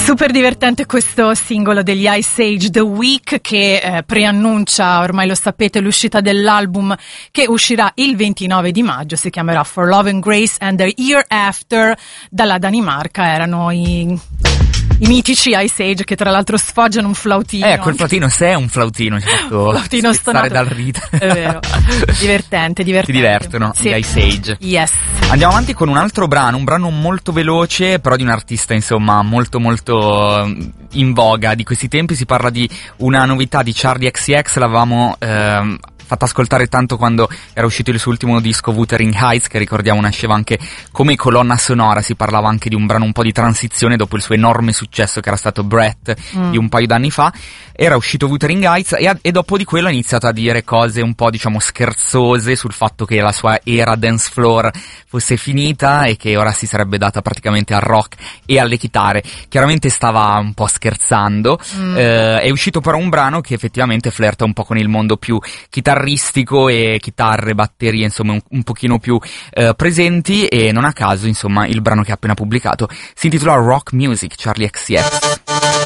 Super divertente questo singolo degli Ice Age, The Week, che preannuncia, ormai lo sapete, l'uscita dell'album che uscirà il 29 di maggio, si chiamerà For Love and Grace and the Year After. Dalla Danimarca erano i mitici Ice Age, che tra l'altro sfoggiano un flautino. Quel flautino, se è un flautino, ci ha fatto flautino stonato dal ridere. È vero. Divertente. Ti divertono, sì. Gli Ice Age. Yes. Andiamo avanti con un altro brano, un brano molto veloce, però di un artista, insomma, molto in voga di questi tempi. Si parla di una novità di Charli XCX, l'avevamo fatta ascoltare tanto quando era uscito il suo ultimo disco Wuthering Heights, che ricordiamo nasceva anche come colonna sonora. Si parlava anche di un brano un po' di transizione dopo il suo enorme successo che era stato Brett di un paio d'anni fa. Era uscito Wuthering Heights e dopo di quello ha iniziato a dire cose un po', diciamo, scherzose sul fatto che la sua era dance floor fosse finita e che ora si sarebbe data praticamente al rock e alle chitarre. Chiaramente stava un po' scherzando. È uscito però un brano che effettivamente flirta un po' con il mondo più chitarristico e chitarre, batterie, insomma un pochino più presenti, e non a caso, insomma, il brano che ha appena pubblicato si intitola Rock Music, Charli XCX.